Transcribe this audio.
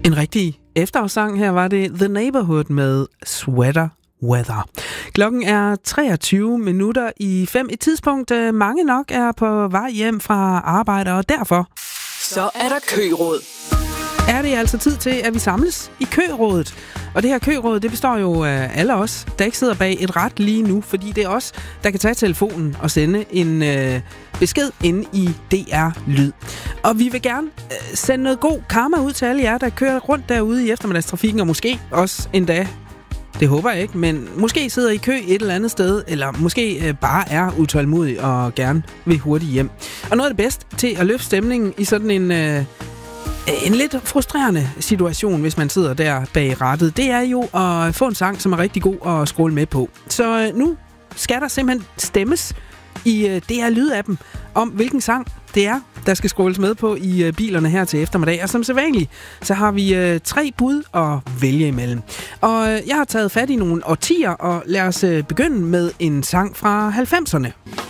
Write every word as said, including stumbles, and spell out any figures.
En rigtig efterårssang her var det The Neighborhood med Sweater Weather. Klokken er treogtyve minutter i fem. Et tidspunkt, mange nok er på vej hjem fra arbejde, og derfor så er der køråd. Er det altså tid til, at vi samles i kørådet. Og det her køråd, det består jo af alle os, der ikke sidder bag et rat lige nu, fordi det er os, der kan tage telefonen og sende en øh, besked inde i D R Lyd. Og vi vil gerne øh, sende noget god karma ud til alle jer, der kører rundt derude i eftermiddagstrafikken, og måske også endda, det håber jeg ikke, men måske sidder I i kø et eller andet sted, eller måske øh, bare er utålmodig og gerne vil hurtigt hjem. Og noget af det bedste til at løfte stemningen i sådan en... Øh, En lidt frustrerende situation, hvis man sidder der bag rattet, det er jo at få en sang, som er rigtig god at scrolle med på. Så nu skal der simpelthen stemmes i D R Lyd-appen om, hvilken sang det er, der skal scrolles med på i bilerne her til eftermiddag. Og som sædvanligt, så har vi tre bud at vælge imellem. Og jeg har taget fat i nogle årtier, og lad os begynde med en sang fra halvfemserne.